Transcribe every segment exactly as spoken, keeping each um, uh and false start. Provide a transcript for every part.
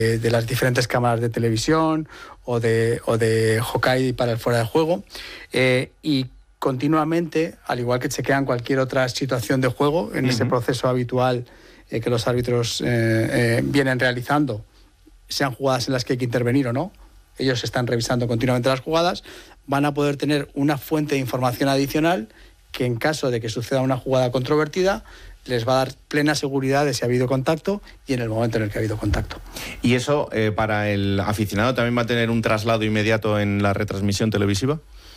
de las diferentes cámaras de televisión o de, o de Hawkeye para el fuera de juego, eh, y continuamente, al igual que chequean cualquier otra situación de juego, en uh-huh. ese proceso habitual eh, que los árbitros eh, eh, vienen realizando, sean jugadas en las que hay que intervenir o no, ellos están revisando continuamente las jugadas, van a poder tener una fuente de información adicional que en caso de que suceda una jugada controvertida, les va a dar plena seguridad de si ha habido contacto y en el momento en el que ha habido contacto. ¿Y eso eh, para el aficionado también va a tener un traslado inmediato en la retransmisión televisiva?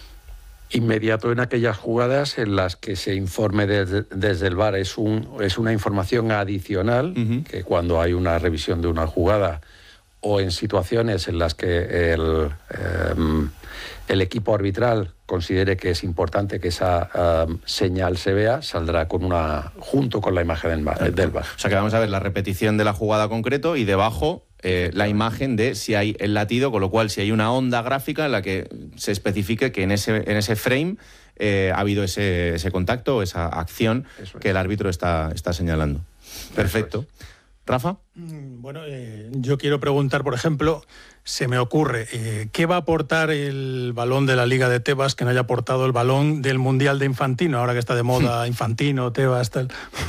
Inmediato en aquellas jugadas en las que se informe desde, desde el V A R. Es, un, es una información adicional uh-huh. que cuando hay una revisión de una jugada o en situaciones en las que el, eh, el equipo arbitral considere que es importante que esa uh, señal se vea, saldrá con una junto con la imagen del V A R. Del V A R. O sea que vamos a ver la repetición de la jugada concreto y debajo eh, la imagen de si hay el latido, con lo cual si hay una onda gráfica en la que se especifique que en ese, en ese frame eh, ha habido ese, ese contacto o esa acción es. que el árbitro está, está señalando. Perfecto. ¿Rafa? Bueno, eh, yo quiero preguntar, por ejemplo, se me ocurre, eh, ¿qué va a aportar el balón de la Liga de Tebas que no haya aportado el balón del Mundial de Infantino, ahora que está de moda Infantino, Tebas, tal?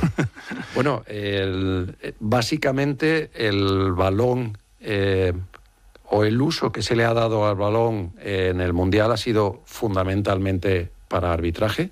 Bueno, el, básicamente el balón eh, o el uso que se le ha dado al balón en el Mundial ha sido fundamentalmente para arbitraje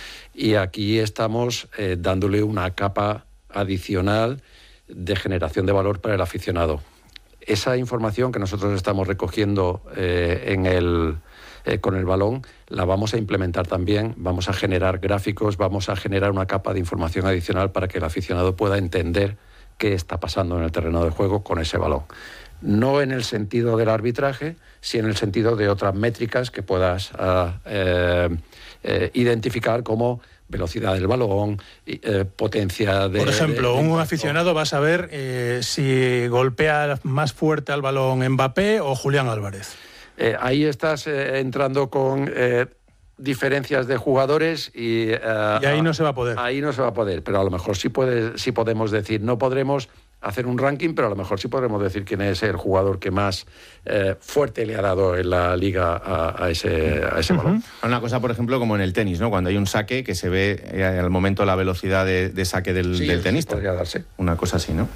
y aquí estamos eh, dándole una capa adicional de generación de valor para el aficionado. Esa información que nosotros estamos recogiendo eh, en el, eh, con el balón la vamos a implementar también, vamos a generar gráficos, vamos a generar una capa de información adicional para que el aficionado pueda entender qué está pasando en el terreno de juego con ese balón. No en el sentido del arbitraje, sino en el sentido de otras métricas que puedas uh, eh, eh, identificar como velocidad del balón, eh, potencia de... Por ejemplo, de, de un aficionado va a saber eh, si golpea más fuerte al balón Mbappé o Julián Álvarez. Eh, ahí estás eh, entrando con eh, diferencias de jugadores y... Eh, y ahí no se va a poder. Ahí no se va a poder, pero a lo mejor sí, puede, sí podemos decir, no podremos hacer un ranking, pero a lo mejor sí podremos decir quién es el jugador que más eh, fuerte le ha dado en la liga a, a ese, a ese uh-huh. balón. Una cosa, por ejemplo, como en el tenis, ¿no? Cuando hay un saque que se ve eh, al momento la velocidad de, de saque del, sí, del tenista. Podría darse. Una cosa así, ¿no?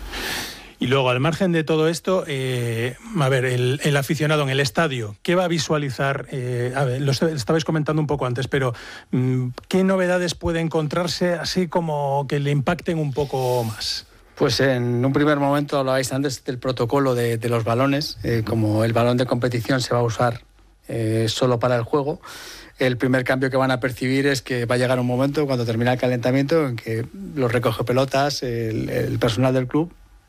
Y luego, al margen de todo esto, eh, a ver, el, el aficionado en el estadio, ¿qué va a visualizar? Eh, a ver, lo estabais comentando un poco antes, pero ¿qué novedades puede encontrarse así como que le impacten un poco más? Pues en un primer momento hablabais antes del protocolo de, de los balones, eh, como el balón de competición se va a usar eh, solo para el juego. El primer cambio que van a percibir es que va a llegar un momento, cuando termina el calentamiento, en que los recogepelotas, el, el personal del club,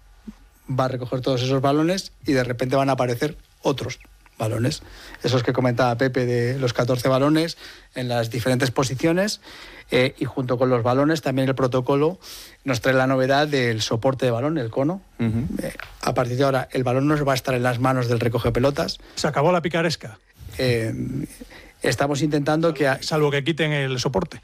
va a recoger todos esos balones y de repente van a aparecer otros balones. Esos que comentaba Pepe de los catorce balones en las diferentes posiciones eh, y junto con los balones también el protocolo nos trae la novedad del soporte de balón, el cono. Uh-huh. Eh, a partir de ahora el balón no va a estar en las manos del recogepelotas. Se acabó la picaresca. Eh, Estamos intentando que... A... Salvo que quiten el soporte.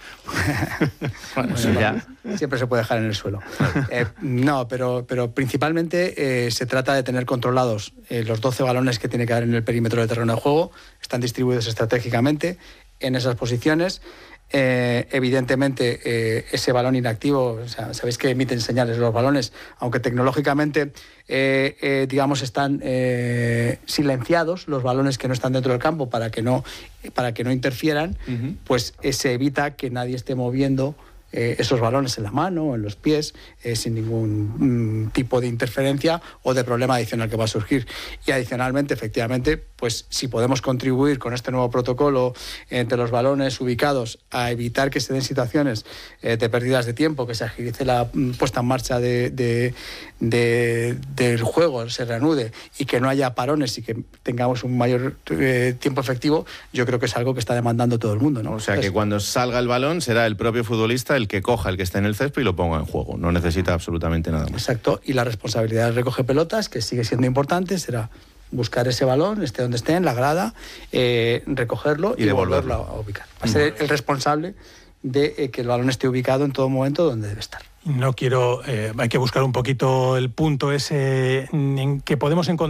Bueno, sí, ya. Siempre se puede dejar en el suelo. Eh, no, pero, pero principalmente eh, se trata de tener controlados eh, los doce balones que tiene que haber en el perímetro del terreno de juego. Están distribuidos estratégicamente en esas posiciones. Eh, evidentemente, eh, ese balón inactivo, o sea, sabéis que emiten señales los balones, aunque tecnológicamente, eh, eh, digamos, están eh, silenciados los balones que no están dentro del campo para que no, para que no interfieran, uh-huh. pues eh, se evita que nadie esté moviendo eh, esos balones en la mano o en los pies eh, sin ningún mm, tipo de interferencia o de problema adicional que va a surgir. Y adicionalmente, efectivamente, pues si podemos contribuir con este nuevo protocolo entre los balones ubicados a evitar que se den situaciones eh, de pérdidas de tiempo, que se agilice la mm, puesta en marcha de, de, de, del juego, se reanude y que no haya parones y que tengamos un mayor eh, tiempo efectivo, yo creo que es algo que está demandando todo el mundo, ¿no? O sea, Entonces, que cuando salga el balón será el propio futbolista el que coja el que esté en el césped y lo ponga en juego. No necesita absolutamente nada más. Exacto. Y la responsabilidad del recoge pelotas, que sigue siendo importante, será buscar ese balón, esté donde esté, en la grada, eh, recogerlo y, y volverlo a ubicar. Va a ser el responsable de eh, que el balón esté ubicado en todo momento donde debe estar. No quiero... Eh, hay que buscar un poquito el punto ese en que podemos encontrar